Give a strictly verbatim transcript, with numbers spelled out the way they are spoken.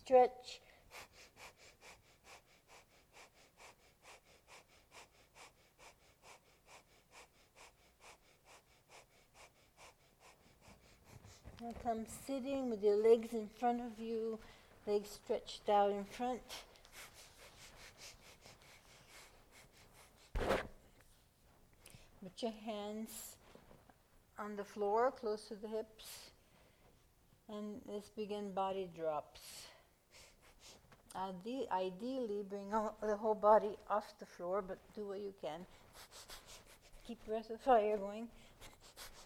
stretch. Now come sitting with your legs in front of you, legs stretched out in front. Put your hands on the floor, close to the hips, and let's begin body drops. Ide- ideally, bring all, the whole body off the floor, but do what you can. Keep breath of fire going.